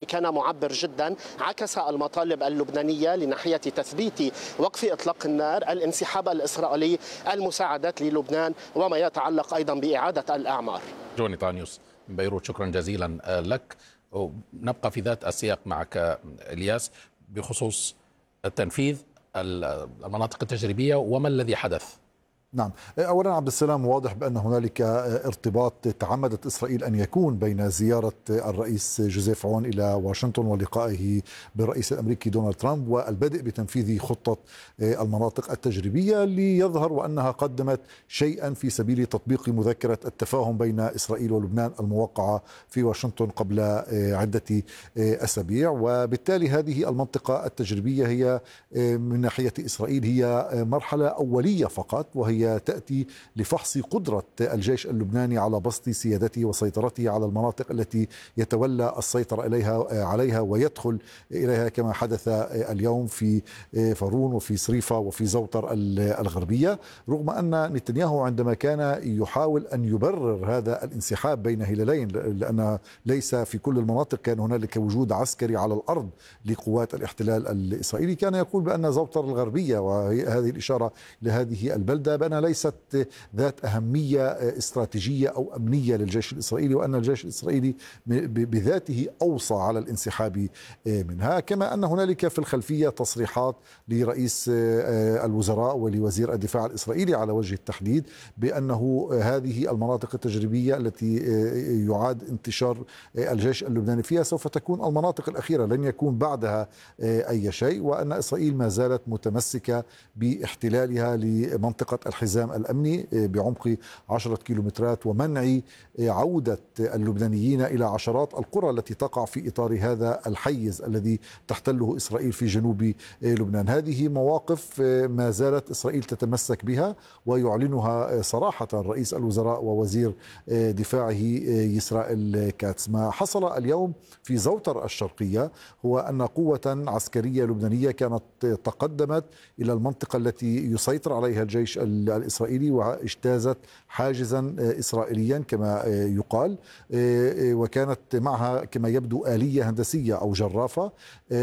كان معبر جدا، عكس المطالب اللبنانية لناحية تثبيت وقف إطلاق النار، الانسحاب الإسرائيلي، المساعدات للبنان، وما يتعلق أيضا بإعادة الأعمار. جوني طانيوس من بيروت، شكرا جزيلا لك. نبقى في ذات السياق معك إلياس بخصوص تنفيذ المناطق التجريبية وما الذي حدث. نعم، أولا عبد السلام، واضح بأن هنالك ارتباط تعمدت إسرائيل أن يكون بين زيارة الرئيس جوزيف عون إلى واشنطن ولقائه بالرئيس الأمريكي دونالد ترامب والبدء بتنفيذ خطة المناطق التجريبية، ليظهر وأنها قدمت شيئا في سبيل تطبيق مذكرة التفاهم بين إسرائيل ولبنان الموقعة في واشنطن قبل عدة أسابيع. وبالتالي هذه المنطقة التجريبية هي من ناحية إسرائيل هي مرحلة أولية فقط، وهي تأتي لفحص قدرة الجيش اللبناني على بسط سيادته وسيطرته على المناطق التي يتولى السيطرة عليها ويدخل إليها، كما حدث اليوم في فارون وفي صريفة وفي زوطر الغربية. رغم أن نتنياهو عندما كان يحاول أن يبرر هذا الانسحاب بين هلالين، لأن ليس في كل المناطق كان هنالك وجود عسكري على الأرض لقوات الاحتلال الإسرائيلي، كان يقول بأن زوطر الغربية وهذه الإشارة لهذه البلدة بأنها ليست ذات أهمية استراتيجية أو أمنية للجيش الإسرائيلي، وأن الجيش الإسرائيلي بذاته أوصى على الانسحاب منها. كما أن هنالك في الخلفية تصريحات لرئيس الوزراء ولوزير الدفاع الإسرائيلي على وجه التحديد بأنه هذه المناطق التجريبية التي يعاد انتشار الجيش اللبناني فيها سوف تكون المناطق الأخيرة، لن يكون بعدها أي شيء، وأن إسرائيل ما زالت متمسكة باحتلالها لمنطقة الحزام الأمني بعمق 10 كيلومترات، ومنع عودة اللبنانيين إلى عشرات القرى التي تقع في إطار هذا الحيز الذي تحتله إسرائيل في جنوب لبنان. هذه مواقف ما زالت إسرائيل تتمسك بها ويعلنها صراحة رئيس الوزراء ووزير دفاعه يسرائيل كاتس. ما حصل اليوم في زوطر الشرقية هو أن قوة عسكرية لبنانية كانت تقدمت إلى المنطقة التي يسيطر عليها الجيش الإسرائيلي واجتازت حاجزا إسرائيليا كما يقال، وكانت معها كما يبدو آلية هندسية أو جرافة.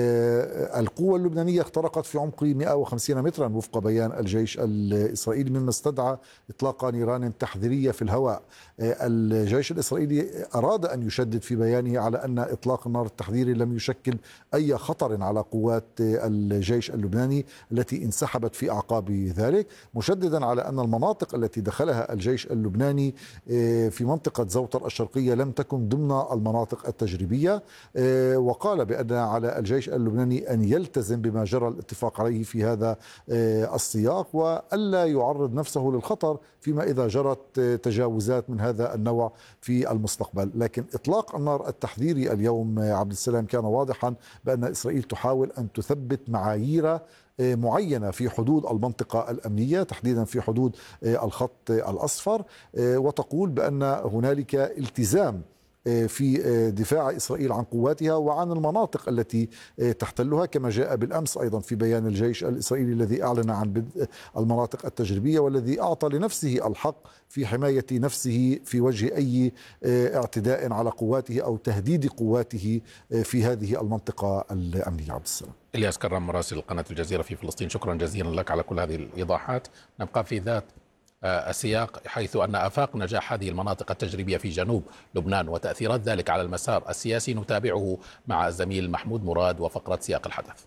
القوة اللبنانية اخترقت في عمق 150 مترا وفق بيان الجيش الإسرائيلي، مما استدعى إطلاق نيران تحذيرية في الهواء. الجيش الإسرائيلي أراد أن يشدد في بيانه على أن إطلاق النار التحذيري لم يشكل أي خطر على قوات الجيش اللبناني التي انسحبت في أعقاب ذلك، مشددا على أن المناطق التي دخلها الجيش اللبناني في منطقة زوطر الشرقية لم تكن ضمن المناطق التجريبية، وقال بأن على الجيش اللبناني أن يلتزم بما جرى الاتفاق عليه في هذا السياق وألا يعرض نفسه للخطر فيما إذا جرت تجاوزات من هذا النوع في المستقبل. لكن إطلاق النار التحذيري اليوم عبد السلام كان واضحا بأن إسرائيل تحاول أن تثبت معايير معينة في حدود المنطقة الأمنية، تحديدا في حدود الخط الأصفر، وتقول بأن هنالك التزام في دفاع إسرائيل عن قواتها وعن المناطق التي تحتلها، كما جاء بالأمس أيضا في بيان الجيش الإسرائيلي الذي أعلن عن بدء المناطق التجريبية والذي أعطى لنفسه الحق في حماية نفسه في وجه أي اعتداء على قواته أو تهديد قواته في هذه المنطقة الأمنية. عبد السلام. إلياس كرم مراسل قناة الجزيرة في فلسطين، شكرا جزيلا لك على كل هذه الإيضاحات. نبقى في ذات السياق، حيث أن آفاق نجاح هذه المناطق التجريبية في جنوب لبنان وتأثيرات ذلك على المسار السياسي نتابعه مع الزميل محمود مراد وفقرة سياق الحدث.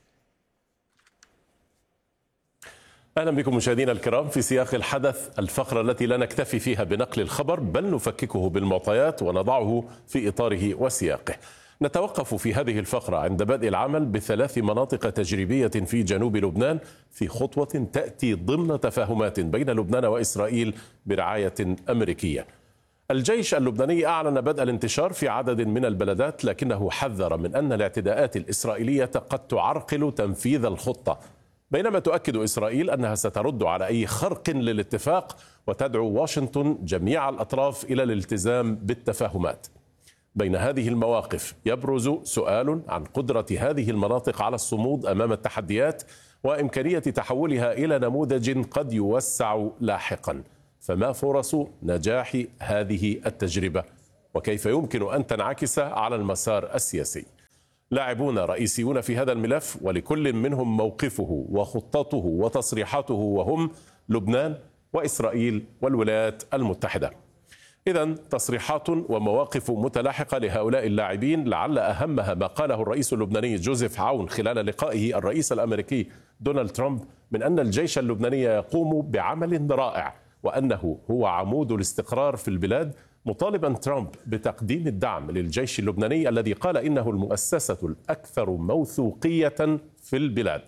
أهلا بكم مشاهدينا الكرام في سياق الحدث، الفقرة التي لا نكتفي فيها بنقل الخبر بل نفككه بالمعطيات ونضعه في إطاره وسياقه. نتوقف في هذه الفقرة عند بدء العمل ب3 مناطق تجريبية في جنوب لبنان في خطوة تأتي ضمن تفاهمات بين لبنان وإسرائيل برعاية أمريكية. الجيش اللبناني أعلن بدء الانتشار في عدد من البلدات، لكنه حذر من أن الاعتداءات الإسرائيلية قد تعرقل تنفيذ الخطة، بينما تؤكد إسرائيل أنها سترد على أي خرق للاتفاق وتدعو واشنطن جميع الأطراف إلى الالتزام بالتفاهمات. بين هذه المواقف يبرز سؤال عن قدرة هذه المناطق على الصمود أمام التحديات وإمكانية تحولها إلى نموذج قد يوسع لاحقا. فما فرص نجاح هذه التجربة وكيف يمكن أن تنعكس على المسار السياسي؟ لاعبون رئيسيون في هذا الملف، ولكل منهم موقفه وخطته وتصريحاته، وهم لبنان وإسرائيل والولايات المتحدة. إذن تصريحات ومواقف متلاحقة لهؤلاء اللاعبين، لعل أهمها ما قاله الرئيس اللبناني جوزيف عون خلال لقائه الرئيس الأمريكي دونالد ترامب من أن الجيش اللبناني يقوم بعمل رائع وأنه هو عمود الاستقرار في البلاد، مطالبا ترامب بتقديم الدعم للجيش اللبناني الذي قال إنه المؤسسة الأكثر موثوقية في البلاد.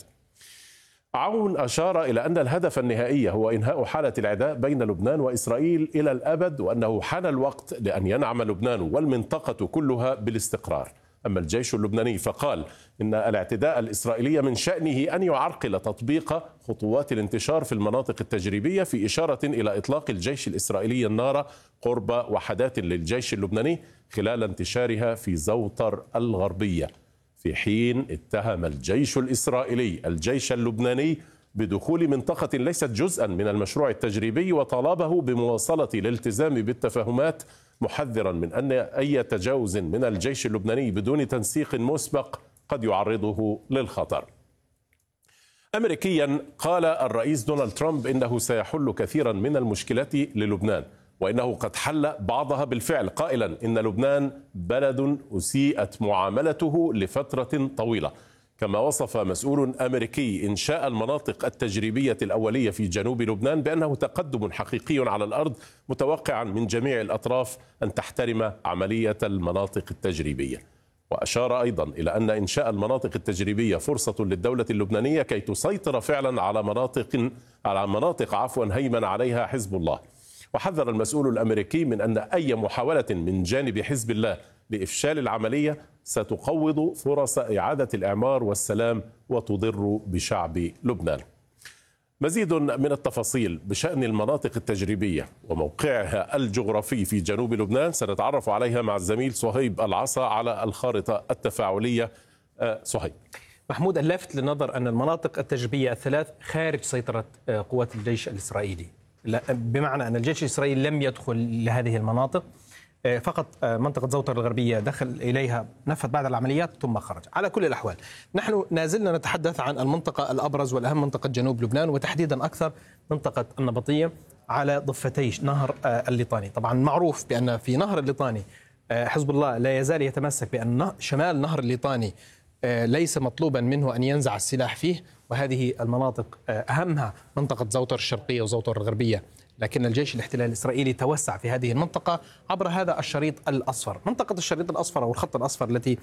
عون أشار إلى أن الهدف النهائي هو إنهاء حالة العداء بين لبنان وإسرائيل إلى الأبد، وأنه حان الوقت لأن ينعم لبنان والمنطقة كلها بالاستقرار. أما الجيش اللبناني فقال إن الاعتداء الإسرائيلي من شأنه أن يعرقل تطبيق خطوات الانتشار في المناطق التجريبية، في إشارة إلى إطلاق الجيش الإسرائيلي النار قرب وحدات للجيش اللبناني خلال انتشارها في زوطر الغربية، في حين اتهم الجيش الإسرائيلي الجيش اللبناني بدخول منطقة ليست جزءا من المشروع التجريبي، وطالبه بمواصلة الالتزام بالتفاهمات، محذرا من أن أي تجاوز من الجيش اللبناني بدون تنسيق مسبق قد يعرضه للخطر. أمريكيا، قال الرئيس دونالد ترامب إنه سيحل كثيرا من المشكلات للبنان، وإنه قد حل بعضها بالفعل، قائلا إن لبنان بلد أسيئت معاملته لفترة طويلة. كما وصف مسؤول أمريكي إنشاء المناطق التجريبية الأولية في جنوب لبنان بأنه تقدم حقيقي على الأرض، متوقعا من جميع الأطراف أن تحترم عملية المناطق التجريبية. وأشار أيضا إلى أن إنشاء المناطق التجريبية فرصة للدولة اللبنانية كي تسيطر فعلا على مناطق هيمن عليها حزب الله. وحذر المسؤول الأمريكي من أن أي محاولة من جانب حزب الله لإفشال العملية ستقوض فرص إعادة الإعمار والسلام وتضر بشعب لبنان. مزيد من التفاصيل بشأن المناطق التجريبية وموقعها الجغرافي في جنوب لبنان سنتعرف عليها مع الزميل صهيب العصا على الخارطة التفاعلية. صهيب. محمود، اللافت للنظر أن المناطق التجريبية الثلاث خارج سيطرة قوات الجيش الإسرائيلي، بمعنى أن الجيش الإسرائيلي لم يدخل لهذه المناطق، فقط منطقة زوطر الغربية دخل إليها، نفذ بعض العمليات ثم خرج. على كل الأحوال نحن نازلنا نتحدث عن المنطقة الأبرز والأهم، منطقة جنوب لبنان، وتحديدا أكثر منطقة النبطية على ضفتي نهر الليطاني. طبعا معروف بأن في نهر الليطاني حزب الله لا يزال يتمسك بأن شمال نهر الليطاني ليس مطلوبا منه أن ينزع السلاح فيه، وهذه المناطق أهمها منطقة زوطر الشرقية وزوطر الغربية، لكن الجيش الاحتلال الإسرائيلي توسع في هذه المنطقة عبر هذا الشريط الأصفر. منطقة الشريط الأصفر أو الخط الأصفر التي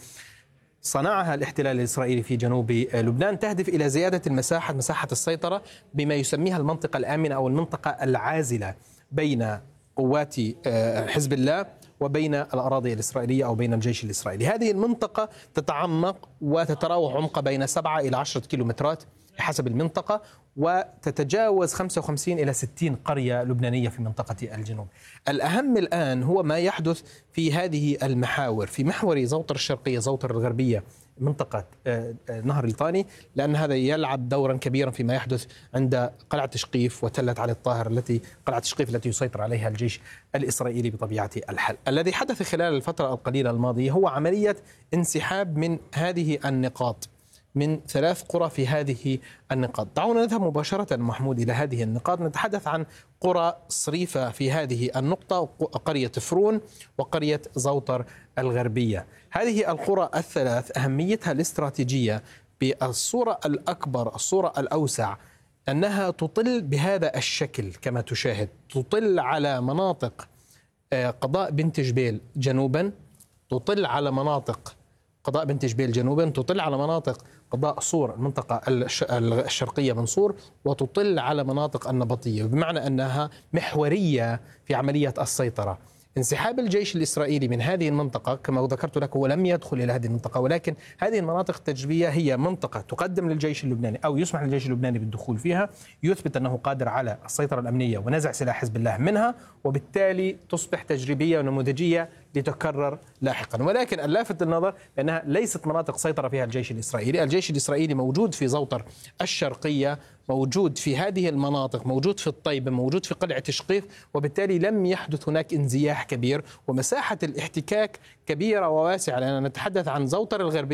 صنعها الاحتلال الإسرائيلي في جنوب لبنان تهدف إلى زيادة مساحة السيطرة بما يسميها المنطقة الآمنة أو المنطقة العازلة بين قوات حزب الله وبين الأراضي الإسرائيلية أو بين الجيش الإسرائيلي. هذه المنطقة تتعمق وتتراوح عمقها بين 7 إلى 10 كيلومترات حسب المنطقة، وتتجاوز 55 إلى 60 قرية لبنانية في منطقة الجنوب. الأهم الآن هو ما يحدث في هذه المحاور، في محور زوطر الشرقية زوطر الغربية منطقة نهر الليطاني، لأن هذا يلعب دورا كبيرا فيما يحدث عند قلعة تشقيف وتلة علي الطاهر، قلعة تشقيف التي يسيطر عليها الجيش الإسرائيلي بطبيعة الحال. الذي حدث خلال الفترة القليلة الماضية هو عملية انسحاب من هذه النقاط، من 3 قرى في هذه النقاط. دعونا نذهب مباشرة محمود إلى هذه النقاط، نتحدث عن قرى صريفة في هذه النقطة، قرية فرون وقرية زوطر الغربية. هذه القرى الثلاث أهميتها الاستراتيجية بالصورة الأكبر، الصورة الأوسع، أنها تطل بهذا الشكل كما تشاهد، تطل على مناطق قضاء بنت جبيل جنوبا، تطل على مناطق قضاء بنت جبيل جنوبا، تطل على مناطق قضاء صور المنطقة الشرقية من صور، وتطل على مناطق النبطية، بمعنى أنها محورية في عملية السيطرة. انسحاب الجيش الإسرائيلي من هذه المنطقة كما ذكرت لك هو لم يدخل إلى هذه المنطقة، ولكن هذه المناطق التجريبية هي منطقة تقدم للجيش اللبناني أو يسمح للجيش اللبناني بالدخول فيها، يثبت أنه قادر على السيطرة الأمنية ونزع سلاح حزب الله منها، وبالتالي تصبح تجريبية ونموذجية لتكرر لاحقا. ولكن اللافت للنظر أنها ليست مناطق سيطرة فيها الجيش الإسرائيلي. الجيش الإسرائيلي موجود في زوطر الشرقية، موجود في هذه المناطق، موجود في الطيبة، موجود في قلعة تشقيف، وبالتالي لم يحدث هناك انزياح كبير، ومساحة الاحتكاك كبيرة وواسعة، لأننا نتحدث عن زوطر الغربية